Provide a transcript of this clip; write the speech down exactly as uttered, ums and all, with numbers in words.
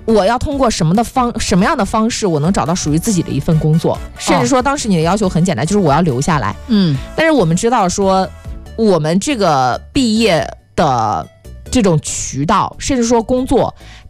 我要通过什么的方什么样的方式，我能找到属于自己的一份工作，甚至说当时你的要求很简单，就是我要留下来。 嗯， 但是我们知道说，我们这个毕业的这种渠道，甚至说工作，